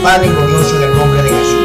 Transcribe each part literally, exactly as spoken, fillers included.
Padre glorioso, en el nombre de Jesús.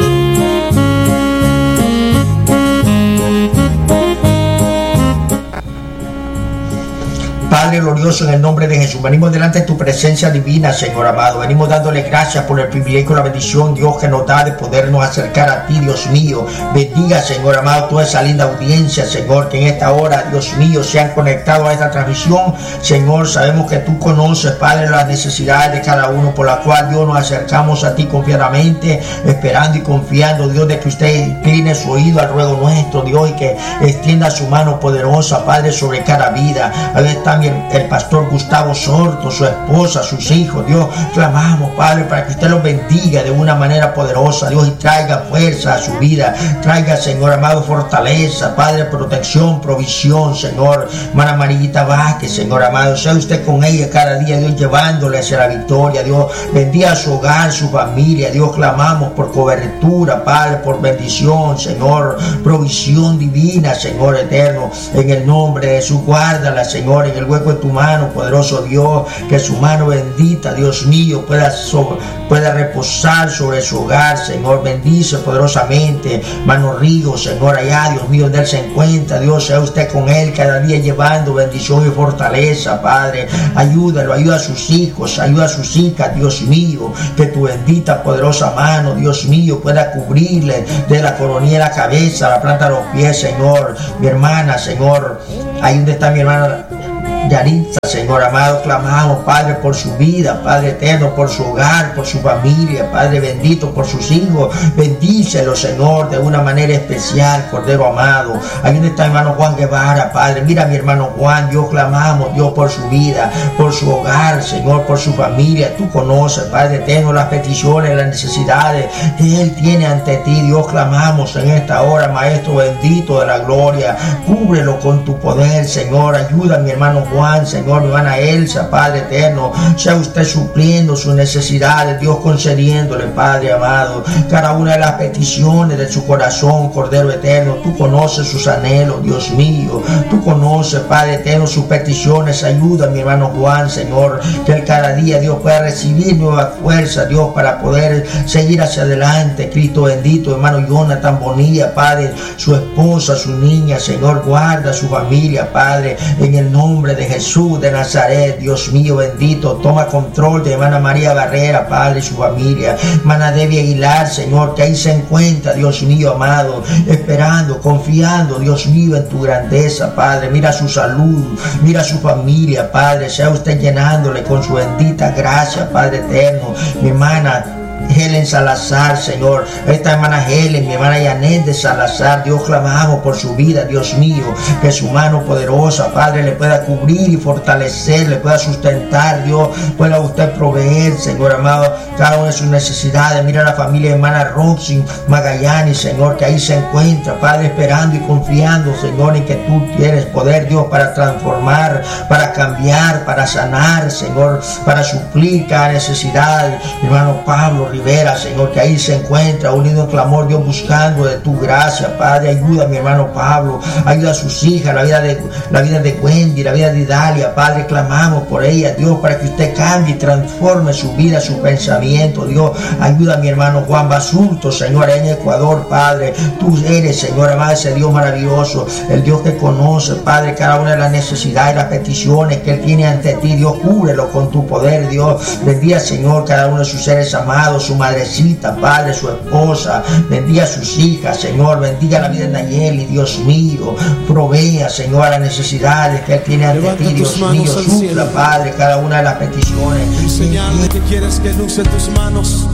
Padre glorioso, en el nombre de Jesús, venimos delante de tu presencia divina, Señor amado. Venimos dándole gracias por el privilegio y la bendición, Dios, que nos da de podernos acercar a ti, Dios mío. Bendiga, Señor amado, toda esa linda audiencia, Señor, que en esta hora, Dios mío, se han conectado a esta transmisión. Señor, sabemos que tú conoces, Padre, las necesidades de cada uno, por la cual, Dios, nos acercamos a ti confiadamente, esperando y confiando, Dios, de que usted incline su oído al ruego nuestro, Dios, y que extienda su mano poderosa, Padre, sobre cada vida. Ahí está mi el pastor Gustavo Sorto, su esposa, sus hijos, Dios, clamamos, Padre, para que usted los bendiga de una manera poderosa, Dios, y traiga fuerza a su vida, traiga, Señor amado, fortaleza, Padre, protección, provisión, Señor. Hermana Marillita Vázquez, Señor amado, sea usted con ella cada día, Dios, llevándole hacia la victoria, Dios, bendiga su hogar, su familia, Dios, clamamos por cobertura, Padre, por bendición, Señor, provisión divina, Señor eterno, en el nombre de Jesús, guárdala, Señor, en el hueco de tu mano, poderoso Dios, que su mano bendita, Dios mío, pueda, so, pueda reposar sobre su hogar, Señor. Bendice poderosamente, mano Río, Señor, allá, Dios mío, donde él se encuentra, Dios, sea usted con él cada día llevando bendición y fortaleza, Padre. Ayúdalo, ayuda a sus hijos, ayuda a sus hijas, Dios mío, que tu bendita, poderosa mano, Dios mío, pueda cubrirle de la coronilla de la cabeza a la planta de los pies, Señor. Mi hermana, Señor, ahí donde está mi hermana Yaritza, Señor amado, clamamos, Padre, por su vida, Padre eterno, por su hogar, por su familia, Padre bendito, por sus hijos. Bendícelo, Señor, de una manera especial, Cordero amado. Ahí donde está mi hermano Juan Guevara, Padre, mira a mi hermano Juan, Dios, clamamos, Dios, por su vida, por su hogar, Señor, por su familia. Tú conoces, Padre eterno, las peticiones, las necesidades que él tiene ante ti, Dios, clamamos en esta hora, Maestro bendito de la gloria. Cúbrelo con tu poder, Señor. Ayuda a mi hermano Juan. Juan, Señor, mi hermana Elsa, Padre eterno, sea usted supliendo sus necesidades, Dios, concediéndole, Padre amado, cada una de las peticiones de su corazón, Cordero eterno. Tú conoces sus anhelos, Dios mío, tú conoces, Padre eterno, sus peticiones. Ayuda a mi hermano Juan, Señor, que él cada día, Dios, pueda recibir nueva fuerza, Dios, para poder seguir hacia adelante, Cristo bendito. Hermano Jonathan Bonilla, Padre, su esposa, su niña, Señor, guarda su familia, Padre, en el nombre de Jesús de Nazaret, Dios mío bendito. Toma control de hermana María Barrera, Padre, y su familia. Hermana Debbie Aguilar, Señor, que ahí se encuentra, Dios mío amado, esperando, confiando, Dios mío, en tu grandeza, Padre. Mira su salud, mira su familia, Padre. Sea usted llenándole con su bendita gracia, Padre eterno. Mi hermana Helen Salazar, Señor, esta hermana Helen, mi hermana Janet de Salazar, Dios, clamamos por su vida, Dios mío, que su mano poderosa, Padre, le pueda cubrir y fortalecer, le pueda sustentar, Dios, pueda usted proveer, Señor amado, cada una de sus necesidades. Mira la familia de hermana Roxy Magallanes, Señor, que ahí se encuentra, Padre, esperando y confiando, Señor, en que tú tienes poder, Dios, para transformar, para cambiar, para sanar, Señor, para suplir cada necesidad. Mi hermano Pablo Rivera, Señor, que ahí se encuentra unido en clamor, Dios, buscando de tu gracia, Padre. Ayuda a mi hermano Pablo, ayuda a sus hijas, la vida de la vida de Wendy, la vida de Idalia, Padre. Clamamos por ella, Dios, para que usted cambie y transforme su vida, su pensamiento, Dios. Ayuda a mi hermano Juan Basurto, Señor, en Ecuador, Padre. Tú eres, Señor amado, ese Dios maravilloso, el Dios que conoce, Padre, cada una de las necesidades y las peticiones que él tiene ante ti, Dios. Cúbrelo con tu poder, Dios. Bendiga, Señor, cada uno de sus seres amados, su madrecita, Padre, su esposa. Bendiga a sus hijas, Señor. Bendiga la vida de Nayeli, Dios mío. Provea, Señor, las necesidades que él tiene ante ti, Dios mío. Supla, Padre, cada una de las peticiones. Enseñarle que quieres que luce tus manos.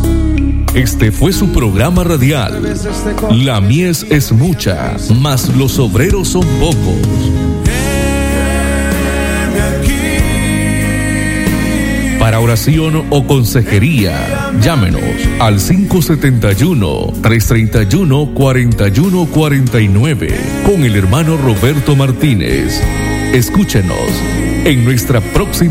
Este fue su programa radial. La mies es mucha, mas los obreros son pocos. Para oración o consejería, llámenos al cinco siete uno, tres tres uno, cuatro uno cuatro nueve con el hermano Roberto Martínez. Escúchenos en nuestra próxima